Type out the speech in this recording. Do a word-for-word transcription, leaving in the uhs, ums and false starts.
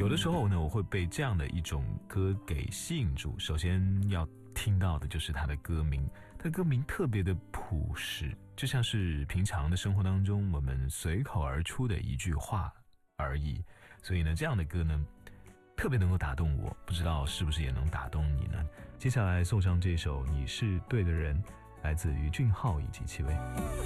有的时候呢，我会被这样的一种歌给吸引住。首先要听到的就是它的歌名，它的歌名特别的朴实，就像是平常的生活当中我们随口而出的一句话而已。所以呢，这样的歌呢特别能够打动我，不知道是不是也能打动你呢？接下来送上这首《你是对的人》，来自于俊浩以及戚薇。